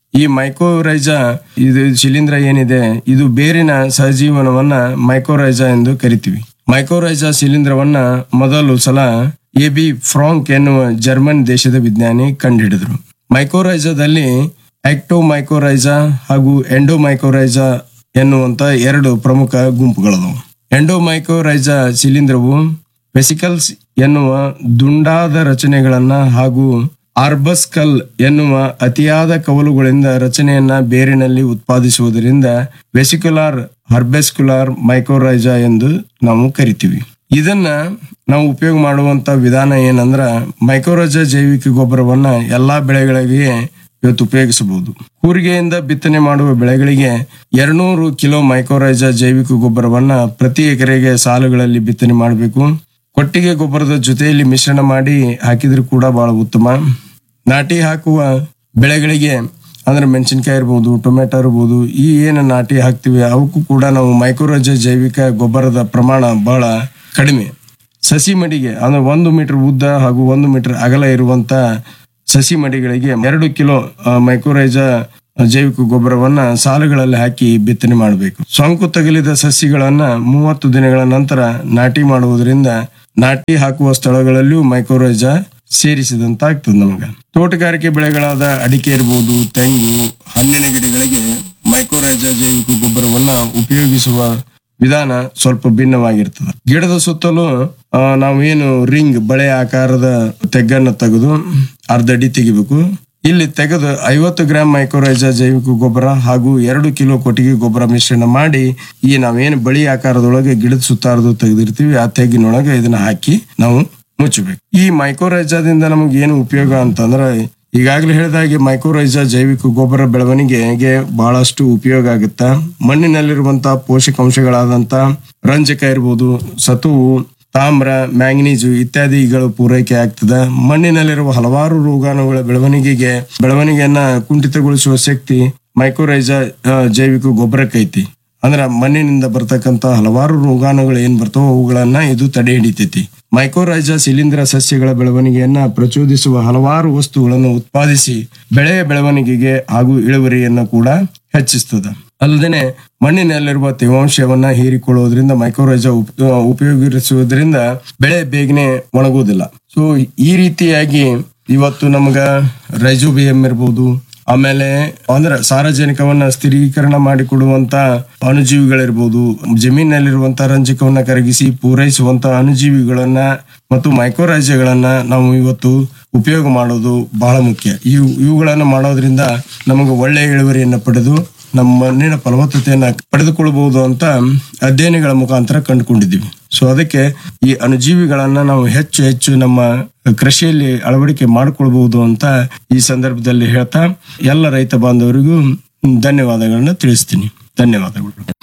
ಈ ಮೈಕೋರೈಜಾ ಇದು ಶಿಲೀಂಧ್ರ ಏನಿದೆ ಇದು ಬೇರಿನ ಸಹಜೀವನವನ್ನ ಮೈಕೋರೈಜಾ ಎಂದು ಕರಿತೀವಿ. ಮೈಕೋರೈಜಾ ಶಿಲೀಂಧ್ರವನ್ನ ಮೊದಲು ಸಲ ಎ ಬಿ ಫ್ರಾಂಕ್ ಎನ್ನುವ ಜರ್ಮನ್ ದೇಶದ ವಿಜ್ಞಾನಿ ಕಂಡುಹಿಡಿದ್ರು. ಮೈಕೋರೈಜಾದಲ್ಲಿ ಆಕ್ಟೋಮೈಕೋರೈಜಾ ಹಾಗೂ ಎಂಡೋಮೈಕೋರೈಜಾ ಎನ್ನುವಂತ ಎರಡು ಪ್ರಮುಖ ಗುಂಪುಗಳದವು. ಎಂಡೋಮೈಕೋರೈಜಾ ಶಿಲೀಂಧ್ರವು ವೆಸಿಕಲ್ಸ್ ಎನ್ನುವ ದುಂಡಾದ ರಚನೆಗಳನ್ನ ಹಾಗೂ ಆರ್ಬಸ್ಕಲ್ ಎನ್ನುವ ಅತಿಯಾದ ಕವಲುಗಳಿಂದ ರಚನೆಯನ್ನ ಬೇರಿನಲ್ಲಿ ಉತ್ಪಾದಿಸುವುದರಿಂದ ವೆಸಿಕ್ಯುಲಾರ್ ಹರ್ಬೆಸ್ಕ್ಯುಲಾರ್ ಮೈಕೋರೈಜಾ ಎಂದು ನಾವು ಕರಿತೀವಿ. ಇದನ್ನ ನಾವು ಉಪಯೋಗ ಮಾಡುವಂತ ವಿಧಾನ ಏನಂದ್ರ ಮೈಕೋರೈಜಾ ಜೈವಿಕ ಗೊಬ್ಬರವನ್ನ ಎಲ್ಲಾ ಬೆಳೆಗಳಿಗೆ ಇವತ್ತು ಉಪಯೋಗಿಸಬಹುದು. ಕೂರಿಗೆಯಿಂದ ಬಿತ್ತನೆ ಮಾಡುವ ಬೆಳೆಗಳಿಗೆ ಎರಡ್ನೂರು ಕಿಲೋ ಮೈಕೋರೈಜಾ ಜೈವಿಕ ಗೊಬ್ಬರವನ್ನ ಪ್ರತಿ ಎಕರೆಗೆ ಸಾಲುಗಳಲ್ಲಿ ಬಿತ್ತನೆ ಮಾಡಬೇಕು. ಕೊಟ್ಟಿಗೆ ಗೊಬ್ಬರದ ಜೊತೆಯಲ್ಲಿ ಮಿಶ್ರಣ ಮಾಡಿ ಹಾಕಿದ್ರು ಕೂಡ ಬಹಳ ಉತ್ತಮ. ನಾಟಿ ಹಾಕುವ ಬೆಳೆಗಳಿಗೆ ಅಂದ್ರೆ ಮೆಣಸಿನಕಾಯಿ ಇರ್ಬೋದು, ಟೊಮೆಟೊ ಇರ್ಬೋದು, ಈ ಏನು ನಾಟಿ ಹಾಕ್ತಿವಿ ಅವಕ್ಕೂ ಕೂಡ ನಾವು ಮೈಕೋರೈಜಾ ಜೈವಿಕ ಗೊಬ್ಬರದ ಪ್ರಮಾಣ ಬಹಳ ಕಡಿಮೆ. ಸಸಿ ಮಡಿಗೆ ಅಂದ್ರೆ ಒಂದು ಮೀಟರ್ ಉದ್ದ ಹಾಗೂ ಒಂದು ಮೀಟರ್ ಅಗಲ ಇರುವಂತ ಸಸಿ ಮಡಿಗಳಿಗೆ ಎರಡು ಕಿಲೋ ಮೈಕೋರೈಜಾ ಜೈವಿಕ ಗೊಬ್ಬರವನ್ನ ಸಾಲುಗಳಲ್ಲಿ ಹಾಕಿ ಬಿತ್ತನೆ ಮಾಡಬೇಕು. ಸೋಂಕು ತಗುಲಿದ ಸಸಿಗಳನ್ನ ಮೂವತ್ತು ದಿನಗಳ ನಂತರ ನಾಟಿ ಮಾಡುವುದರಿಂದ ನಾಟಿ ಹಾಕುವ ಸ್ಥಳಗಳಲ್ಲಿಯೂ ಮೈಕೋರೈಜಾ ಸೇರಿಸಿದಂತ ಆಗ್ತದೆ. ನಮಗ ತೋಟಗಾರಿಕೆ ಬೆಳೆಗಳಾದ ಅಡಿಕೆ ಇರ್ಬೋದು, ತೆಂಗು, ಹಣ್ಣಿನ ಗಿಡಗಳಿಗೆ ಮೈಕೋರೈಜಾ ಜೈವಿಕ ಗೊಬ್ಬರವನ್ನ ಉಪಯೋಗಿಸುವ ವಿಧಾನ ಸ್ವಲ್ಪ ಭಿನ್ನವಾಗಿರ್ತದೆ. ಗಿಡದ ಸುತ್ತಲೂ ನಾವೇನು ರಿಂಗ್ ಬಳೆ ಆಕಾರದ ತೆಗ್ಗನ್ನು ತೆಗೆದು ಅರ್ಧ ಅಡಿ ತೆಗಿಬೇಕು. ಇಲ್ಲಿ ತೆಗೆದು ಐವತ್ತು ಗ್ರಾಂ ಮೈಕೋರೈಜಾ ಜೈವಿಕ ಗೊಬ್ಬರ ಹಾಗೂ ಎರಡು ಕಿಲೋ ಕೊಟ್ಟಿಗೆ ಗೊಬ್ಬರ ಮಿಶ್ರಣ ಮಾಡಿ ಈ ನಾವೇನು ಬಳಿ ಆಕಾರದೊಳಗೆ ಗಿಡದ ಸುತ್ತಾರದು ತೆಗೆದಿರ್ತೀವಿ ಆ ತೆಗ್ಗಿನೊಳಗೆ ಇದನ್ನ ಹಾಕಿ ನಾವು ಮುಚ್ಚಬೇಕು. ಈ ಮೈಕೋರೈಜಾದಿಂದ ನಮಗೆ ಏನು ಉಪಯೋಗ ಅಂತಂದ್ರೆ ಈಗಾಗಲೇ ಹೇಳಿದಾಗೆ ಮೈಕೋರೈಜಾ ಜೈವಿಕ ಗೊಬ್ಬರ ಬೆಳವಣಿಗೆಗೆ ಬಹಳಷ್ಟು ಉಪಯೋಗ ಆಗುತ್ತ. ಮಣ್ಣಿನಲ್ಲಿರುವಂತಹ ಪೋಷಕಾಂಶಗಳಾದಂತ ರಂಜಕ ಇರ್ಬೋದು, ಸತುವು, ತಾಮ್ರ, ಮ್ಯಾಂಗನೀಸು ಇತ್ಯಾದಿಗಳು ಪೂರೈಕೆ ಆಗ್ತದ. ಮಣ್ಣಿನಲ್ಲಿರುವ ಹಲವಾರು ರೋಗಾಣುಗಳ ಬೆಳವಣಿಗೆಗೆ ಬೆಳವಣಿಗೆಯನ್ನ ಕುಂಠಿತಗೊಳಿಸುವ ಶಕ್ತಿ ಮೈಕೋರೈಜಾ ಜೈವಿಕ ಗೊಬ್ಬರಕ್ಕೈತಿ. ಅಂದ್ರ ಮಣ್ಣಿನಿಂದ ಬರ್ತಕ್ಕಂತ ಹಲವಾರು ರೋಗಾಣುಗಳು ಏನ್ ಬರ್ತಾವ ಅವುಗಳನ್ನ ಇದು ತಡೆ ಹಿಡಿತೈತಿ. ಮೈಕೋರೈಜಾ ಶಿಲೀಂಧ್ರ ಸಸ್ಯಗಳ ಬೆಳವಣಿಗೆಯನ್ನ ಪ್ರಚೋದಿಸುವ ಹಲವಾರು ವಸ್ತುಗಳನ್ನು ಉತ್ಪಾದಿಸಿ ಬೆಳೆಯ ಬೆಳವಣಿಗೆಗೆ ಹಾಗೂ ಇಳುವರಿಯನ್ನ ಕೂಡ ಹೆಚ್ಚಿಸ್ತದ. ಅಲ್ಲದೆ ಮಣ್ಣಿನಲ್ಲಿರುವ ತೇವಾಂಶವನ್ನ ಹೀರಿಕೊಳ್ಳುವುದರಿಂದ ಮೈಕೋರೈಜಾ ಉಪಯೋಗಿಸುವುದರಿಂದ ಬೆಳೆ ಬೇಗನೆ ಒಣಗುವುದಿಲ್ಲ. ಸೊ ಈ ರೀತಿಯಾಗಿ ಇವತ್ತು ನಮಗ ರೈಜೋಬಿಯಂ ಇರ್ಬೋದು, ಆಮೇಲೆ ಅಂದ್ರೆ ಸಾರಜನಕವನ್ನ ಸ್ಥಿರೀಕರಣ ಮಾಡಿಕೊಡುವಂತ ಅಣುಜೀವಿಗಳಿರ್ಬೋದು, ಜಮೀನಲ್ಲಿರುವಂತ ರಂಜಕವನ್ನ ಕರಗಿಸಿ ಪೂರೈಸುವಂತ ಅಣುಜೀವಿಗಳನ್ನ ಮತ್ತು ಮೈಕೋರೈಜಾಗಳನ್ನ ನಾವು ಇವತ್ತು ಉಪಯೋಗ ಮಾಡೋದು ಬಹಳ ಮುಖ್ಯ. ಇವು ಇವುಗಳನ್ನ ಮಾಡೋದ್ರಿಂದ ನಮಗೆ ಒಳ್ಳೆಯ ಇಳುವರಿಯನ್ನ ಪಡೆದು ನಮ್ಮ ಮಣ್ಣಿನ ಫಲವತ್ತತೆಯನ್ನ ಪಡೆದುಕೊಳ್ಳಬಹುದು ಅಂತ ಅಧ್ಯಯನಗಳ ಮುಖಾಂತರ ಕಂಡುಕೊಂಡಿದ್ದೀವಿ. ಸೊ ಅದಕ್ಕೆ ಈ ಅಣುಜೀವಿಗಳನ್ನ ನಾವು ಹೆಚ್ಚು ಹೆಚ್ಚು ನಮ್ಮ ಕೃಷಿಯಲ್ಲಿ ಅಳವಡಿಕೆ ಮಾಡಿಕೊಳ್ಬಹುದು ಅಂತ ಈ ಸಂದರ್ಭದಲ್ಲಿ ಹೇಳ್ತಾ ಎಲ್ಲ ರೈತ ಬಾಂಧವರಿಗೂ ಧನ್ಯವಾದಗಳನ್ನ ತಿಳಿಸ್ತೀನಿ. ಧನ್ಯವಾದಗಳು.